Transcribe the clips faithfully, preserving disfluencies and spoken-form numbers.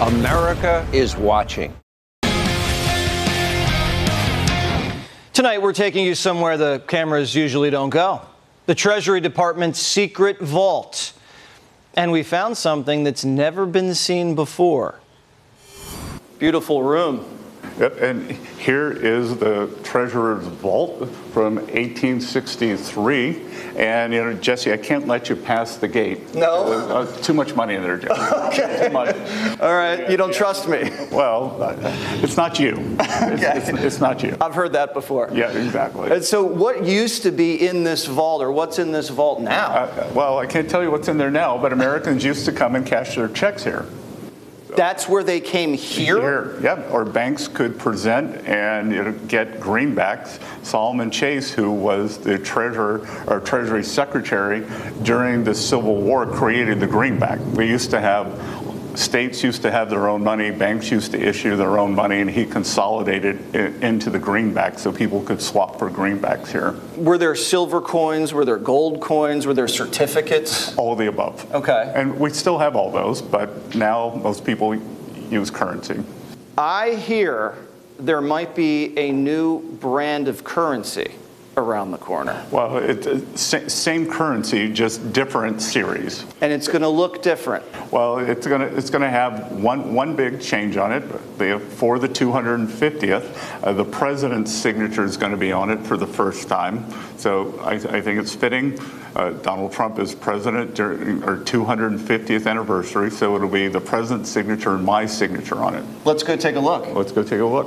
America is watching. Tonight, we're taking you somewhere the cameras usually don't go. The Treasury Department's secret vault. And we found something that's never been seen before. Beautiful room. Yep, and here is the Treasurer's Vault from eighteen sixty-three. And, you know, Jesse, I can't let you pass the gate. No? Uh, too much money in there, Jesse. Okay. Too much. All right, Yeah, you don't yeah. trust me. Well, uh, it's not you. It's, Okay. it's, it's not you. I've heard that before. Yeah, exactly. And so what used to be in this vault, or what's in this vault now? Uh, well, I can't tell you what's in there now, but Americans used to come and cash their checks here. That's where they came here? Here, yeah. Or banks could present and, you know, get greenbacks. Solomon Chase, who was the treasurer or Treasury Secretary during the Civil War, created the greenback. We used to have states used to have their own money, banks used to issue their own money, and he consolidated it into the greenback so people could swap for greenbacks here. Were there silver coins? Were there gold coins? Were there certificates? All of the above. Okay. And we still have all those, but now most people use currency. I hear there might be a new brand of currency around the corner. Well, it's uh, sa- same currency, just different series. And it's going to look different. Well, it's gonna it's gonna have one one big change on it. The, for the two hundred fiftieth, uh, the president's signature is going to be on it for the first time. So I, I think it's fitting. Uh, Donald Trump is president during our two hundred fiftieth anniversary, so it'll be the president's signature and my signature on it. Let's go take a look. Let's go take a look.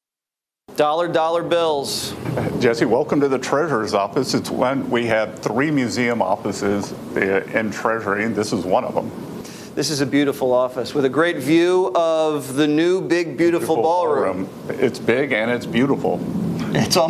Dollar, dollar bills. Jesse, welcome to the Treasurer's office. It's when we have three museum offices in Treasury, and this is one of them. This is a beautiful office with a great view of the new big, beautiful, Beautiful ballroom. ballroom. It's big and it's beautiful. It's on